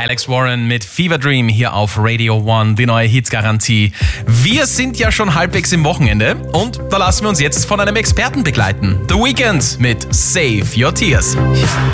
Alex Warren mit Fever Dream hier auf Radio One, die neue Hitsgarantie. Wir sind ja schon halbwegs im Wochenende und da lassen wir uns jetzt von einem Experten begleiten. The Weeknd mit Save Your Tears.